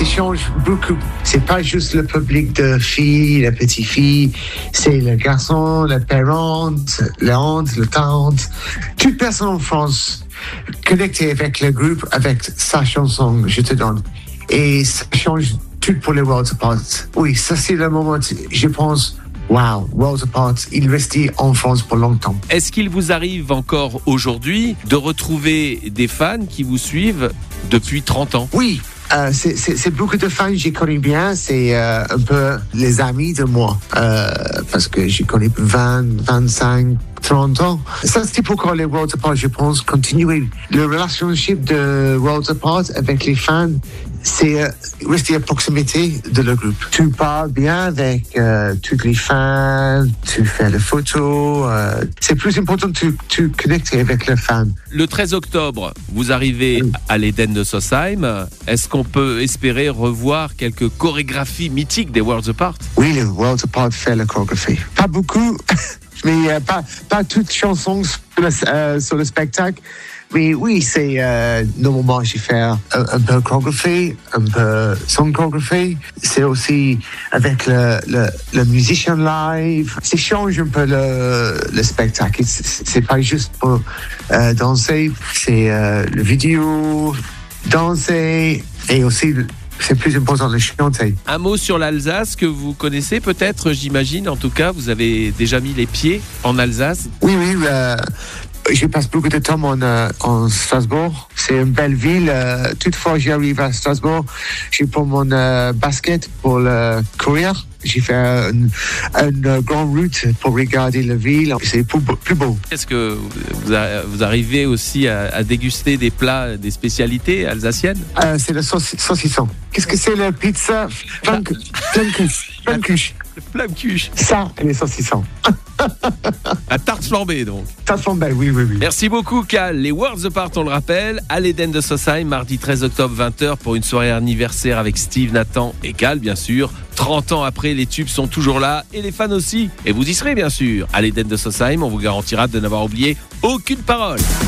ça change beaucoup. C'est pas juste le public de filles, la petite fille, c'est le garçon, la parente, la honte, le tante. Toute personne en France connectée avec le groupe, avec sa chanson, je te donne. Et ça change tout pour les Worlds Apart. Oui, ça c'est le moment, je pense. Wow, Worlds Apart, il restait en France pour longtemps. Est-ce qu'il vous arrive encore aujourd'hui de retrouver des fans qui vous suivent depuis 30 ans ? Oui, c'est beaucoup de fans que je connais bien. C'est un peu les amis de moi. Parce que je connais 20, 25, 30 ans. Ça, c'est pourquoi les Worlds Apart, je pense, continuer. Le relationship de Worlds Apart avec les fans, c'est rester à proximité de le groupe. Tu parles bien avec tous les fans, tu fais les photos. C'est plus important que tu connectes avec les fans. Le 13 octobre, vous arrivez à l'Eden de Sausheim. Est-ce qu'on peut espérer revoir quelques chorégraphies mythiques des Worlds Apart ? Oui, les Worlds Apart fait la chorégraphie. Pas beaucoup, mais pas toutes les chansons sur le spectacle. Mais oui, c'est normalement j'ai fait un peu chorégraphie, un peu son chorégraphie. C'est aussi avec le musicien live. Ça change un peu le spectacle. C'est pas juste pour danser, c'est le vidéo, danser et aussi c'est plus important de chanter. Un mot sur l'Alsace que vous connaissez peut-être, j'imagine. En tout cas, vous avez déjà mis les pieds en Alsace. Oui. Je passe beaucoup de temps en Strasbourg. C'est une belle ville. Toutefois, j'arrive à Strasbourg. J'ai pris mon basket pour courir. J'ai fait une grande route pour regarder la ville. C'est plus beau. Est-ce que vous arrivez aussi à déguster des plats, des spécialités alsaciennes ? C'est le saucisson. Qu'est-ce que c'est la pizza? Flammkuche. Le flammkuche. Ça, et les saucissons. La tarte flambée, donc. Tarte flambée, oui. Merci beaucoup, Cal. Les Worlds Apart, on le rappelle, à l'Eden de Sausheim, mardi 13 octobre, 20h, pour une soirée anniversaire avec Steve, Nathan et Cal, bien sûr. 30 ans après, les tubes sont toujours là et les fans aussi. Et vous y serez, bien sûr. À l'Eden de Sausheim, on vous garantira de n'avoir oublié aucune parole.